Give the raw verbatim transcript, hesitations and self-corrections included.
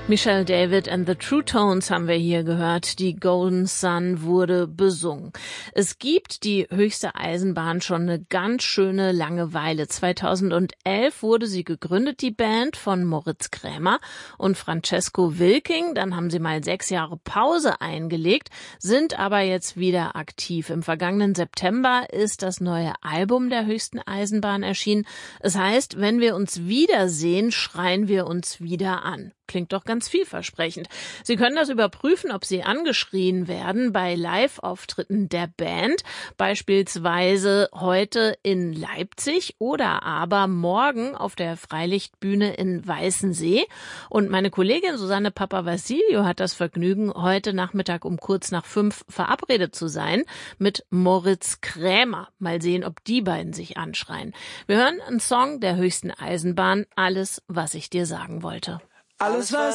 Michelle David and the True Tones haben wir hier gehört. Die Golden Sun wurde besungen. Es gibt die höchste Eisenbahn schon eine ganz schöne lange Weile. zweitausendelf wurde sie gegründet, die Band von Moritz Krämer und Francesco Wilking. Dann haben sie mal sechs Jahre Pause eingelegt, sind aber jetzt wieder aktiv. Im vergangenen September ist das neue Album der höchsten Eisenbahn erschienen. Es heißt, wenn wir uns wiedersehen, schreien wir uns wieder an. Klingt doch ganz vielversprechend. Sie können das überprüfen, ob Sie angeschrien werden bei Live-Auftritten der Band, beispielsweise heute in Leipzig oder aber morgen auf der Freilichtbühne in Weißensee. Und meine Kollegin Susanne Papavasiliou hat das Vergnügen, heute Nachmittag um kurz nach fünf verabredet zu sein mit Moritz Krämer. Mal sehen, ob die beiden sich anschreien. Wir hören einen Song der höchsten Eisenbahn, Alles, was ich dir sagen wollte. Alles, was